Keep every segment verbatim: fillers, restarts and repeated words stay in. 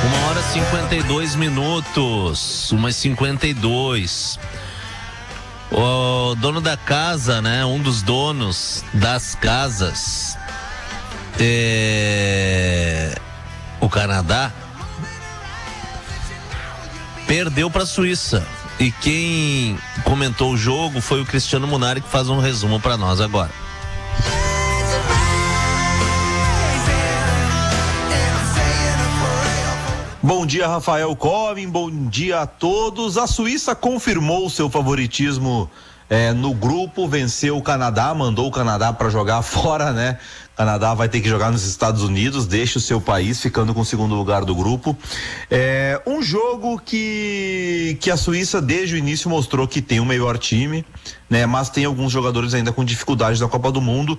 Uma hora e cinquenta e dois minutos, uma e cinquenta e dois. O dono da casa, né? Um dos donos das casas, é... o Canadá, perdeu para a Suíça. E quem comentou o jogo foi o Cristiano Munari, que faz um resumo para nós agora. Bom dia, Rafael Covin, bom dia a todos. A Suíça confirmou seu favoritismo é, no grupo, venceu o Canadá, mandou o Canadá para jogar fora, né? O Canadá vai ter que jogar nos Estados Unidos, deixa o seu país ficando com o segundo lugar do grupo. É um jogo que, que a Suíça desde o início mostrou que tem o melhor time, né? Mas tem alguns jogadores ainda com dificuldades na Copa do Mundo.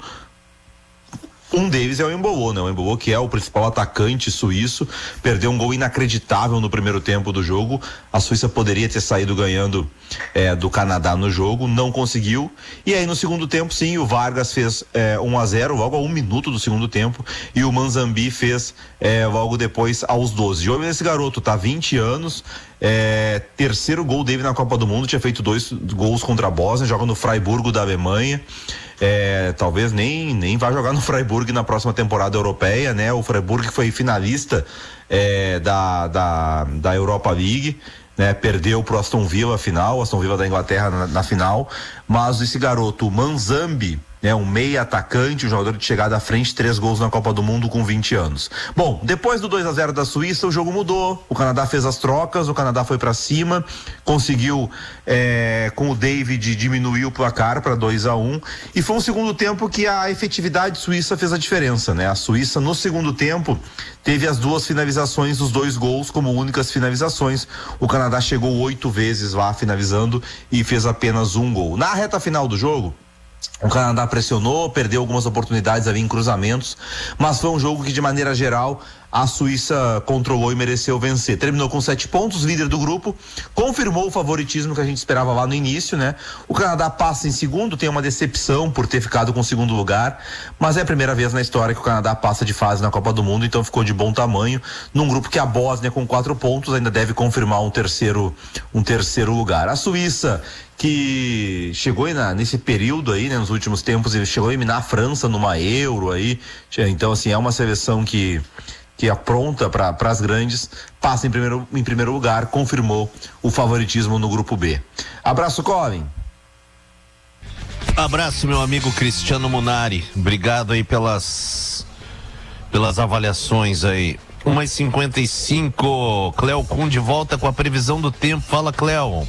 Um deles é o Embolo, né? O Embolo, que é o principal atacante suíço, perdeu um gol inacreditável no primeiro tempo do jogo. A Suíça poderia ter saído ganhando é, do Canadá no jogo, não conseguiu. E aí no segundo tempo, sim, o Vargas fez é, um a zero logo a um minuto do segundo tempo, e o Manzambi fez é, logo depois aos doze. Olha esse garoto, tá vinte anos, é, terceiro gol dele na Copa do Mundo, tinha feito dois gols contra a Bósnia, joga no Freiburgo da Alemanha. É, talvez nem, nem vá jogar no Freiburg na próxima temporada europeia, né? O Freiburg foi finalista é, da, da, da Europa League, né? Perdeu pro Aston Villa a final, Aston Villa da Inglaterra na, na final, mas esse garoto, Manzambi, né, um meia atacante, um jogador de chegada à frente, três gols na Copa do Mundo com vinte anos. Bom, depois do dois a zero da Suíça, o jogo mudou, o Canadá fez as trocas, o Canadá foi para cima, conseguiu é, com o David diminuir o placar para dois a um, e foi um segundo tempo que a efetividade suíça fez a diferença, né? A Suíça no segundo tempo teve as duas finalizações, os dois gols como únicas finalizações. O Canadá chegou oito vezes lá finalizando e fez apenas um gol. Na reta final do jogo, o Canadá pressionou, perdeu algumas oportunidades ali em cruzamentos, mas foi um jogo que, de maneira geral, a Suíça controlou e mereceu vencer. Terminou com sete pontos, líder do grupo, confirmou o favoritismo que a gente esperava lá no início, né? O Canadá passa em segundo, tem uma decepção por ter ficado com o segundo lugar, mas é a primeira vez na história que o Canadá passa de fase na Copa do Mundo, então ficou de bom tamanho, num grupo que a Bósnia, com quatro pontos, ainda deve confirmar um terceiro, um terceiro lugar. A Suíça, que chegou na, nesse período aí, né, nos últimos tempos, ele chegou a eliminar a França numa Euro aí, então assim, é uma seleção que que apronta para as grandes, passa em primeiro, em primeiro lugar, confirmou o favoritismo no grupo B. Abraço, Colin. Abraço, meu amigo Cristiano Munari, obrigado aí pelas pelas avaliações aí. uma e cinquenta e cinco, Cléo Kuhn de volta com a previsão do tempo. Fala, Cléo.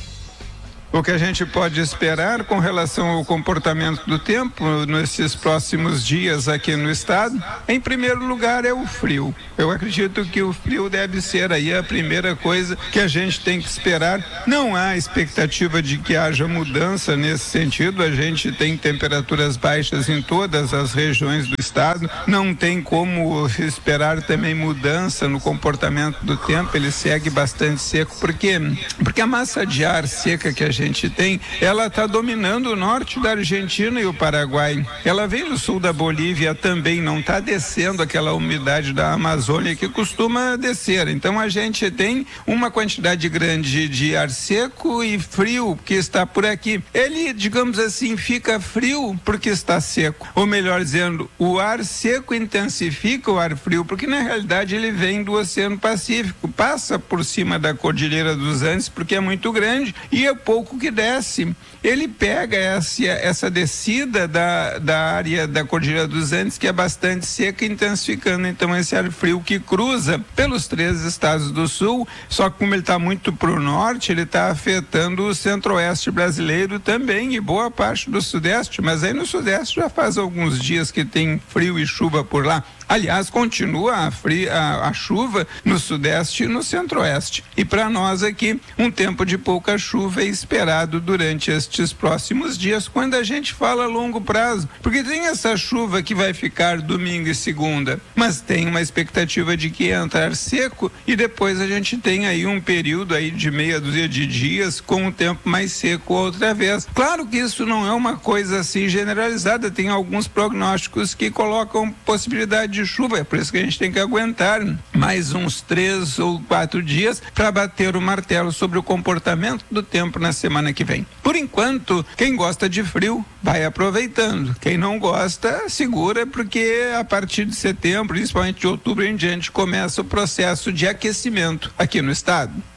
O que a gente pode esperar com relação ao comportamento do tempo nesses próximos dias aqui no estado? Em primeiro lugar é o frio. Eu acredito que o frio deve ser aí a primeira coisa que a gente tem que esperar. Não há expectativa de que haja mudança nesse sentido. A gente tem temperaturas baixas em todas as regiões do estado. Não tem como esperar também mudança no comportamento do tempo. Ele segue bastante seco. Por quê? Porque a massa de ar seca que a gente gente tem, ela está dominando o norte da Argentina e o Paraguai. Ela vem do sul da Bolívia também, não está descendo aquela umidade da Amazônia que costuma descer. Então a gente tem uma quantidade grande de ar seco e frio que está por aqui. Ele, digamos assim, fica frio porque está seco. Ou melhor dizendo, o ar seco intensifica o ar frio, porque na realidade ele vem do Oceano Pacífico, passa por cima da Cordilheira dos Andes porque é muito grande e é pouco que desce. Ele pega essa, essa descida da, da área da Cordilheira dos Andes, que é bastante seca, intensificando então esse ar frio que cruza pelos três estados do sul, só que como ele está muito para o norte, ele está afetando o centro-oeste brasileiro também e boa parte do sudeste, mas aí no sudeste já faz alguns dias que tem frio e chuva por lá. Aliás, continua a, frio, a, a chuva no sudeste e no centro-oeste. E para nós aqui, um tempo de pouca chuva é esperado durante estes próximos dias, quando a gente fala a longo prazo. Porque tem essa chuva que vai ficar domingo e segunda, mas tem uma expectativa de que entrar seco e depois a gente tem aí um período aí de meia dúzia de dias com o tempo mais seco outra vez. Claro que isso não é uma coisa assim generalizada, tem alguns prognósticos que colocam possibilidade de chuva. É por isso que a gente tem que aguentar mais uns três ou quatro dias para bater o martelo sobre o comportamento do tempo na semana que vem. Por enquanto, quem gosta de frio vai aproveitando. Quem não gosta, segura, porque a partir de setembro, principalmente de outubro em diante, começa o processo de aquecimento aqui no estado.